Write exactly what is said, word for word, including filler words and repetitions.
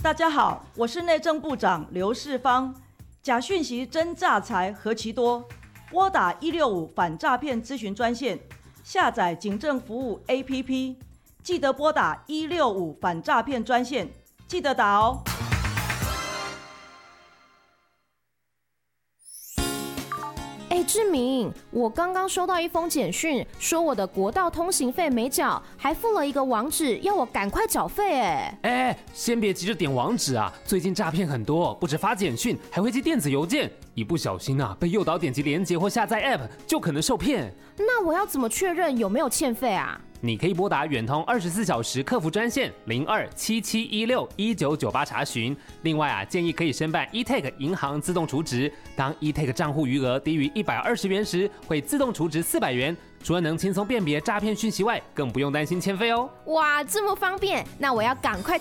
大家好，我是内政部长刘世芳。假讯息真诈财何其多，拨打一六五反诈骗咨询专线，下载警政服务 A P P， 记得拨打一六五反诈骗专线，记得打哦。 哎，志明，我刚刚收到一封简讯，说我的国道通行费没缴，还附了一个网址，要我赶快缴费。哎， 哎，先别急着点网址啊，最近诈骗很多，不止发简讯，还会寄电子邮件，一不小心啊，被诱导点击连结或下载 App， 就可能受骗。 那我要怎么确认有没有欠费啊？ 你可以拨打远通二十四小时客服专线零二七七一六一九九八查询。另外啊，建议可以申办 eTag 银行自动储值，当 eTag 账户余额低于一百二十元时，会自动储值四百元。除了能轻松辨别诈骗讯息外，更不用担心欠费哦。 哇，这么方便，那我要赶快